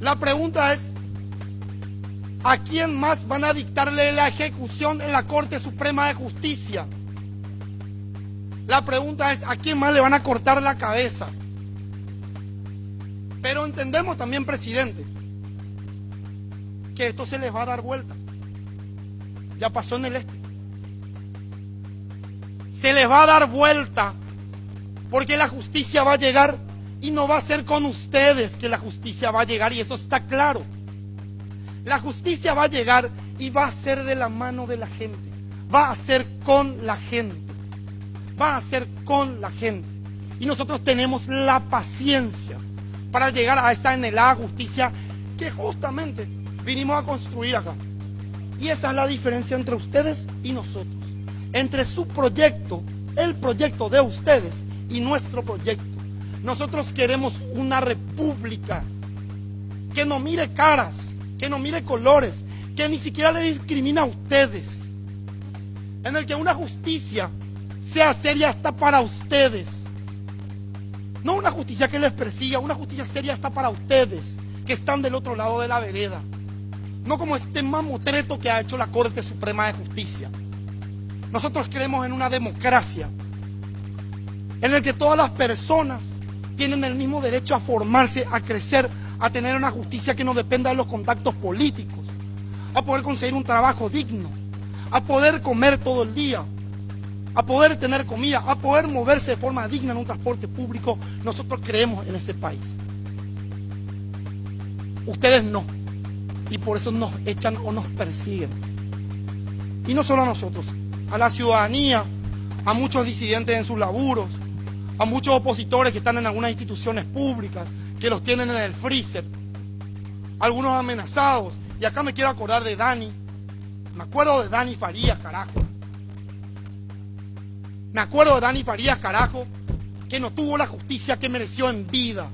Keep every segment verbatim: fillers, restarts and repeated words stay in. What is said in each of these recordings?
La pregunta es, ¿a quién más van a dictarle la ejecución en la Corte Suprema de Justicia? La pregunta es, ¿a quién más le van a cortar la cabeza? Pero entendemos también, presidente, que esto se les va a dar vuelta. Ya pasó en el este. Se les va a dar vuelta porque la justicia va a llegar y no va a ser con ustedes que la justicia va a llegar, y eso está claro. La justicia va a llegar y va a ser de la mano de la gente, va a ser con la gente, va a ser con la gente. Y nosotros tenemos la paciencia para llegar a esa anhelada justicia que justamente vinimos a construir acá. Y esa es la diferencia entre ustedes y nosotros, entre su proyecto, el proyecto de ustedes y nuestro proyecto. Nosotros queremos una república que no mire caras, que no mire colores, que ni siquiera le discrimina a ustedes, en el que una justicia sea seria hasta para ustedes. No una justicia que les persiga, una justicia seria hasta para ustedes, que están del otro lado de la vereda. No como este mamotreto que ha hecho la Corte Suprema de Justicia. Nosotros creemos en una democracia en el que todas las personas tienen el mismo derecho a formarse, a crecer, a tener una justicia que no dependa de los contactos políticos, a poder conseguir un trabajo digno, a poder comer todo el día, a poder tener comida, a poder moverse de forma digna en un transporte público. Nosotros creemos en ese país. Ustedes no. Y por eso nos echan o nos persiguen. Y no solo a nosotros, a la ciudadanía, a muchos disidentes en sus laburos, a muchos opositores que están en algunas instituciones públicas, que los tienen en el freezer, algunos amenazados. Y acá me quiero acordar de Dani, me acuerdo de Dani Farías, carajo. Me acuerdo de Dani Farías, carajo, que no tuvo la justicia que mereció en vida.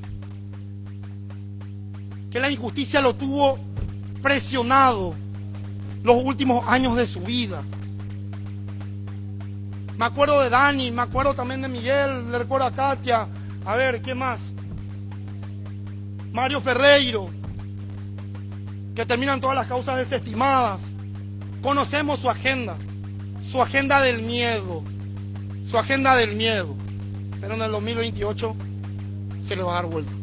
Que la injusticia lo tuvo presionado los últimos años de su vida. Me acuerdo de Dani, me acuerdo también de Miguel, le recuerdo a Katia, a ver, ¿qué más? Mario Ferreiro, que terminan todas las causas desestimadas. Conocemos su agenda, su agenda del miedo, su agenda del miedo, pero en el dos mil veintiocho se le va a dar vuelta.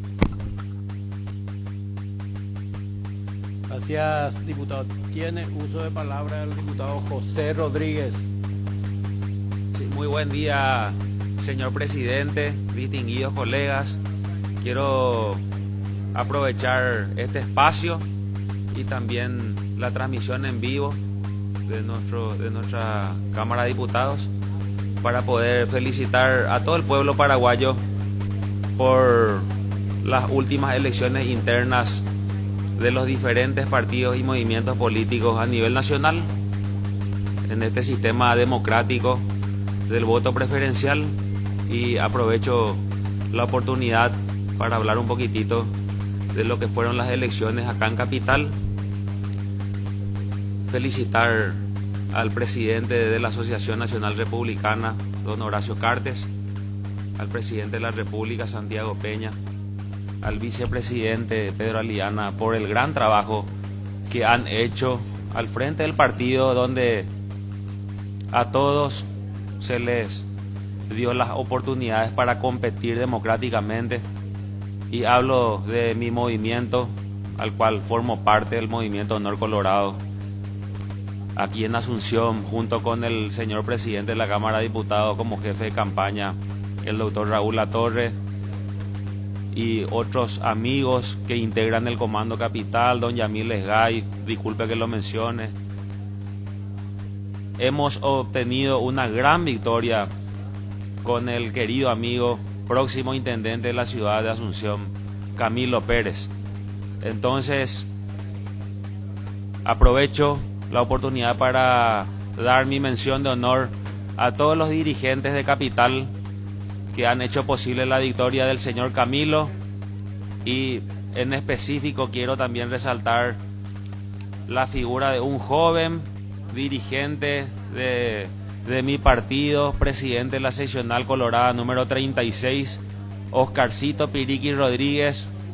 Gracias, diputado. Tiene uso de palabra el diputado José Rodríguez. Sí, muy buen día, señor presidente, distinguidos colegas. Quiero aprovechar este espacio y también la transmisión en vivo de, nuestro, de nuestra Cámara de Diputados para poder felicitar a todo el pueblo paraguayo por las últimas elecciones internas de los diferentes partidos y movimientos políticos a nivel nacional en este sistema democrático del voto preferencial. Y aprovecho la oportunidad para hablar un poquitito de lo que fueron las elecciones acá en Capital. Felicitar al presidente de la Asociación Nacional Republicana, don Horacio Cartes, al presidente de la República, Santiago Peña, al vicepresidente Pedro Aliana por el gran trabajo que han hecho al frente del partido, donde a todos se les dio las oportunidades para competir democráticamente. Y hablo de mi movimiento, al cual formo parte, del Movimiento Honor Colorado, aquí en Asunción, junto con el señor presidente de la Cámara de Diputados como jefe de campaña, el doctor Raúl Latorre, y otros amigos que integran el Comando Capital, don Yamil Esgay, disculpe que lo mencione. Hemos obtenido una gran victoria con el querido amigo, próximo intendente de la ciudad de Asunción, Camilo Pérez. Entonces, aprovecho la oportunidad para dar mi mención de honor a todos los dirigentes de Capital que han hecho posible la victoria del señor Camilo, y en específico quiero también resaltar la figura de un joven dirigente de, de mi partido, presidente de la seccional colorada número treinta y seis, Oscarcito Piriqui Rodríguez,